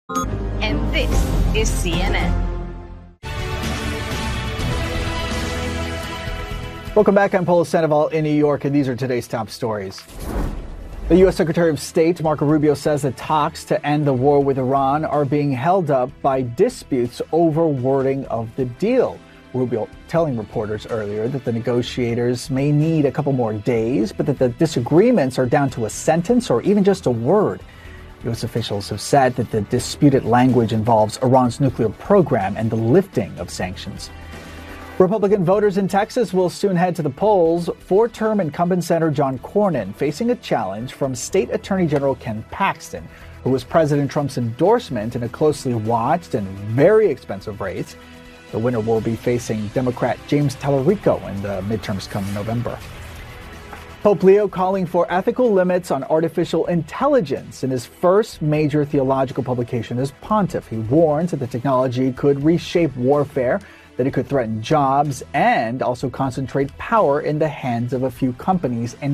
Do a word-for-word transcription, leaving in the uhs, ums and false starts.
And this is C N N. Welcome back. I'm Paula Sandoval in New York, and these are today's top stories. The U S Secretary of State, Marco Rubio, says that talks to end the war with Iran are being held up by disputes over wording of the deal. Rubio telling reporters earlier that the negotiators may need a couple more days, but that the disagreements are down to a sentence or even just a word. U S officials have said that the disputed language involves Iran's nuclear program and the lifting of sanctions. Republican voters in Texas will soon head to the polls. Four-term incumbent Senator John Cornyn facing a challenge from State Attorney General Ken Paxton, who was President Trump's endorsement in a closely watched and very expensive race. The winner will be facing Democrat James Tallarico in the midterms come November. Pope Leo calling for ethical limits on artificial intelligence in his first major theological publication as pontiff. He warns that the technology could reshape warfare, that it could threaten jobs, and also concentrate power in the hands of a few companies and